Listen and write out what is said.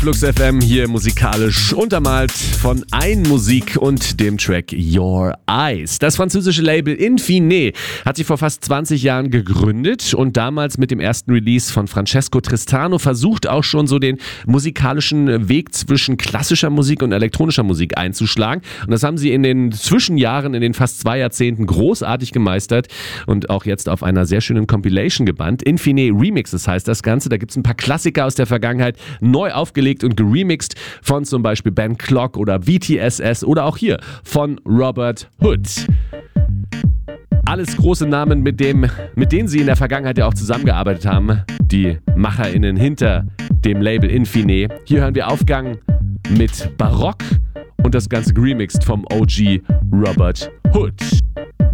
Flux FM hier musikalisch untermalt von Ein Musik und dem Track Your Eyes. Das französische Label Infine hat sich vor fast 20 Jahren gegründet und damals mit dem ersten Release von Francesco Tristano versucht auch schon so den musikalischen Weg zwischen klassischer Musik und elektronischer Musik einzuschlagen. Und das haben sie in den Zwischenjahren, in den fast 2 Jahrzehnten großartig gemeistert und auch jetzt auf einer sehr schönen Compilation gebannt. Infine Remixes heißt das Ganze. Da gibt es ein paar Klassiker aus der Vergangenheit neu aufgelegt und geremixed von zum Beispiel Ben Clock oder VTSS oder auch hier von Robert Hood. Alles große Namen, mit denen sie in der Vergangenheit ja auch zusammengearbeitet haben. Die MacherInnen hinter dem Label Infine. Hier hören wir Aufgang mit Barock und das Ganze geremixed vom OG Robert Hood.